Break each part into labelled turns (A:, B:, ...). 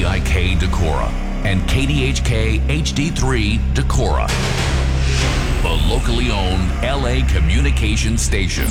A: WVIK Decorah and KDHK HD3 Decorah, the locally owned LA communication station.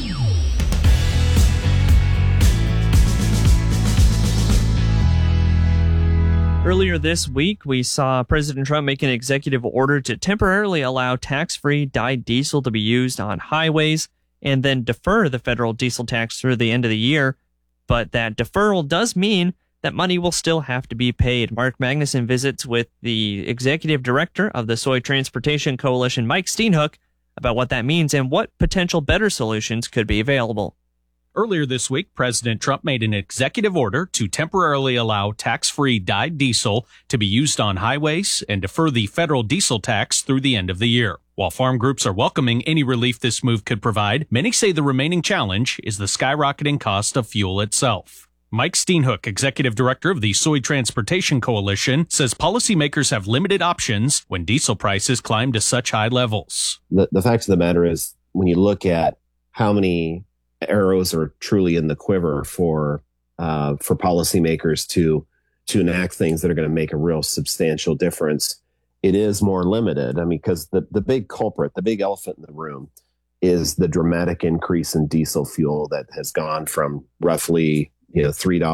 B: Earlier this week, we saw President Trump make an executive order to temporarily allow tax-free dyed diesel to be used on highways and then defer the federal diesel tax through the end of the year. But that deferral does mean that money will still have to be paid. Mark Magnuson visits with the executive director of the Soy Transportation Coalition, Mike Steenhoek, about what that means and what potential better solutions could be available.
C: Earlier this week, President Trump made an executive order to temporarily allow tax-free dyed diesel to be used on highways and defer the federal diesel tax through the end of the year. While farm groups are welcoming any relief this move could provide, many say the remaining challenge is the skyrocketing cost of fuel itself. Mike Steenhoek, executive director of the Soy Transportation Coalition, says policymakers have limited options when diesel prices climb to such high levels.
D: The fact of the matter is, when you look at how many arrows are truly in the quiver for policymakers to enact things that are going to make a real substantial difference, it is more limited. I mean, because the big culprit, the big elephant in the room, is the dramatic increase in diesel fuel that has gone from roughly $3,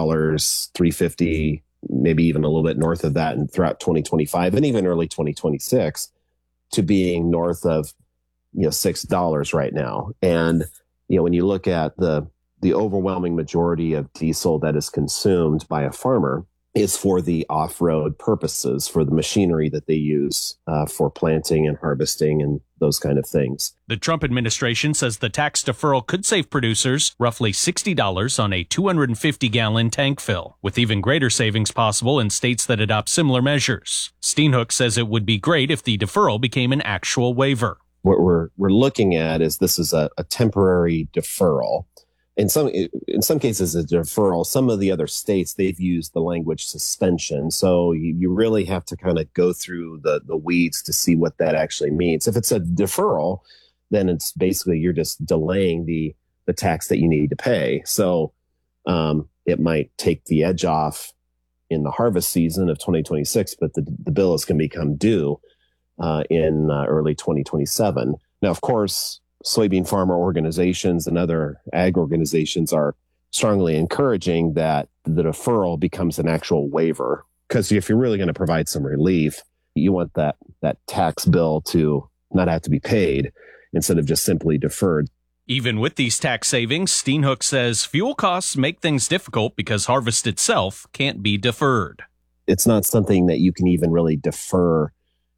D: $3.50, maybe even a little bit north of that, and throughout 2025 and even early 2026, to being north of $6 right now. And when you look at the overwhelming majority of diesel that is consumed by a farmer is for the off-road purposes, for the machinery that they use for planting and harvesting and those kind of things.
C: The Trump administration says the tax deferral could save producers roughly $60 on a 250-gallon tank fill, with even greater savings possible in states that adopt similar measures. Steenhoek says it would be great if the deferral became an actual waiver.
D: What we're looking at is this is a temporary deferral. In some cases, a deferral. Some of the other states, they've used the language suspension. So you really have to kind of go through the weeds to see what that actually means. If it's a deferral, then it's basically you're just delaying the tax that you need to pay. So it might take the edge off in the harvest season of 2026, but the bill is going to become due in early 2027. Now, of course, soybean farmer organizations and other ag organizations are strongly encouraging that the deferral becomes an actual waiver, because if you're really going to provide some relief, you want that tax bill to not have to be paid instead of just simply deferred.
C: Even with these tax savings, Steenhoek says fuel costs make things difficult because harvest itself can't be deferred.
D: It's not something that you can even really defer.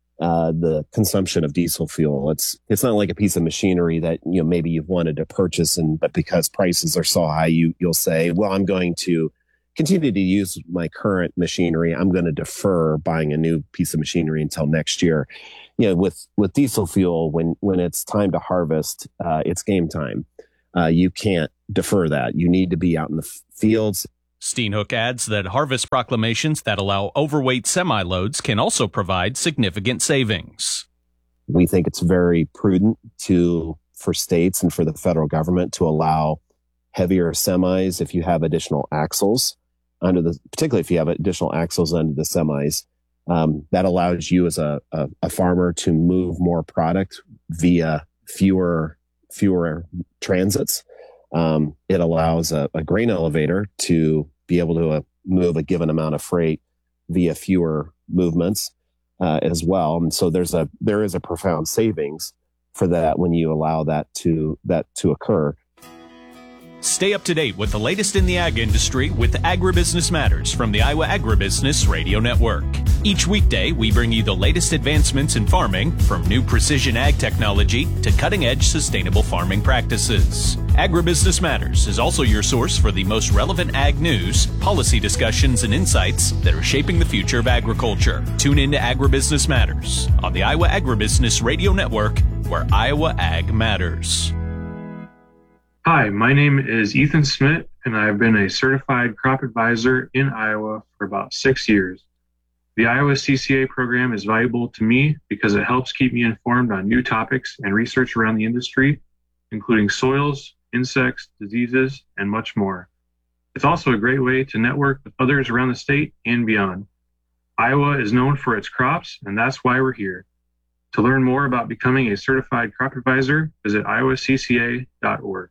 D: The consumption of diesel fuel. It's not like a piece of machinery that maybe you've wanted to purchase, but because prices are so high, you'll say, well, I'm going to continue to use my current machinery. I'm going to defer buying a new piece of machinery until next year. With diesel fuel, when it's time to harvest, it's game time. You can't defer that. You need to be out in the fields.
C: Steenhoek adds that harvest proclamations that allow overweight semi-loads can also provide significant savings.
D: We think it's very prudent for states and for the federal government to allow heavier semis if you have additional axles particularly if you have additional axles under the semis. That allows you as a farmer to move more product via fewer transits. It allows a grain elevator to be able to move a given amount of freight via fewer movements as well. And so there is a profound savings for that when you allow that to occur.
C: Stay up to date with the latest in the ag industry with Agribusiness Matters from the Iowa Agribusiness Radio Network. Each weekday, we bring you the latest advancements in farming, from new precision ag technology to cutting-edge sustainable farming practices. Agribusiness Matters is also your source for the most relevant ag news, policy discussions, and insights that are shaping the future of agriculture. Tune in to Agribusiness Matters on the Iowa Agribusiness Radio Network, where Iowa Ag matters.
E: Hi, my name is Ethan Smith, and I've been a certified crop advisor in Iowa for about 6 years. The Iowa CCA program is valuable to me because it helps keep me informed on new topics and research around the industry, including soils, insects, diseases, and much more. It's also a great way to network with others around the state and beyond. Iowa is known for its crops, and that's why we're here. To learn more about becoming a certified crop advisor, visit iowacca.org.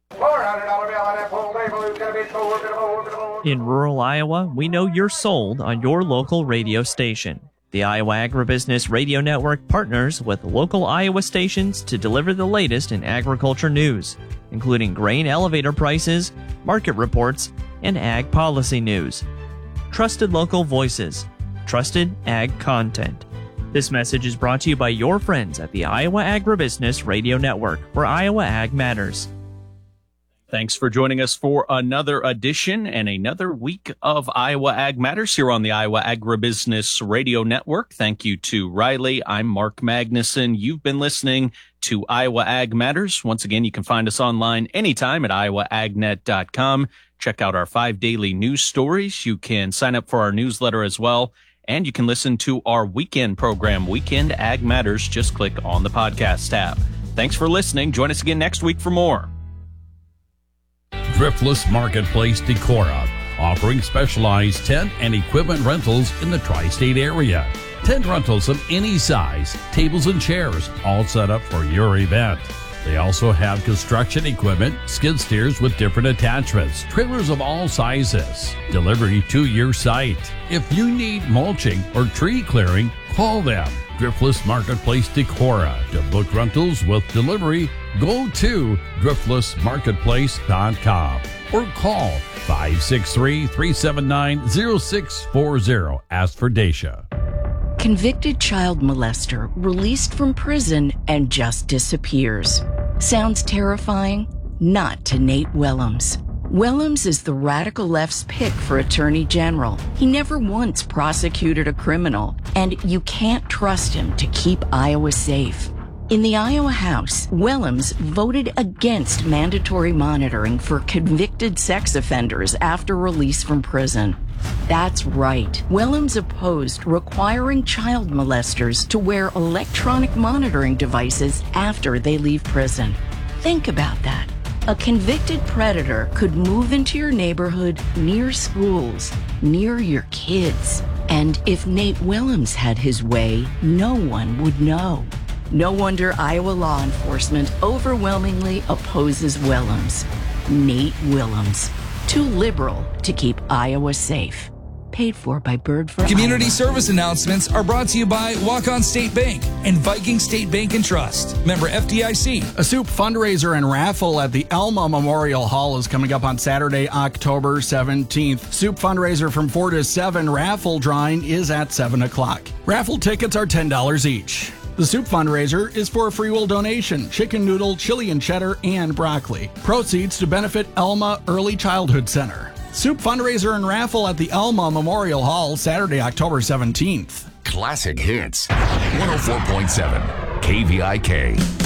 B: In rural Iowa, we know you're sold on your local radio station. The Iowa Agribusiness Radio Network partners with local Iowa stations to deliver the latest in agriculture news, including grain elevator prices, market reports, and ag policy news. Trusted local voices, trusted ag content. This message is brought to you by your friends at the Iowa Agribusiness Radio Network, where Iowa Ag matters.
C: Thanks for joining us for another edition and another week of Iowa Ag Matters here on the Iowa Agribusiness Radio Network. Thank you to Riley. I'm Mark Magnuson. You've been listening to Iowa Ag Matters. Once again, you can find us online anytime at iowaagnet.com. Check out our 5 daily news stories. You can sign up for our newsletter as well. And you can listen to our weekend program, Weekend Ag Matters. Just click on the podcast tab. Thanks for listening. Join us again next week for more.
A: Driftless Marketplace Decorah, offering specialized tent and equipment rentals in the tri-state area. Tent rentals of any size, tables and chairs, all set up for your event. They also have construction equipment, skid steers with different attachments, trailers of all sizes, delivery to your site. If you need mulching or tree clearing, call them. Driftless Marketplace Decorah. To book rentals with delivery, go to driftlessmarketplace.com or call 563-379-0640. Ask for Dacia.
F: Convicted child molester released from prison and just disappears. Sounds terrifying? Not to Nate Willems. Willems is the radical left's pick for Attorney General. He never once prosecuted a criminal, and you can't trust him to keep Iowa safe. In the Iowa House, Willems voted against mandatory monitoring for convicted sex offenders after release from prison. That's right. Willems opposed requiring child molesters to wear electronic monitoring devices after they leave prison. Think about that. A convicted predator could move into your neighborhood, near schools, near your kids. And if Nate Willems had his way, no one would know. No wonder Iowa law enforcement overwhelmingly opposes Willems. Nate Willems. Too liberal to keep Iowa safe. Paid for by Bird for
G: Community
F: Iowa.
G: service announcements are brought to you by Walk-On State Bank and Viking State Bank and Trust. Member FDIC.
H: A soup fundraiser and raffle at the Elma Memorial Hall is coming up on Saturday, October 17th. Soup fundraiser from 4 to 7. Raffle drawing is at 7 o'clock. Raffle tickets are $10 each. The soup fundraiser is for a free will donation, chicken noodle, chili and cheddar, and broccoli. Proceeds to benefit Elma Early Childhood Center. Soup fundraiser and raffle at the Elma Memorial Hall, Saturday, October 17th.
A: Classic Hits, 104.7 KVIK.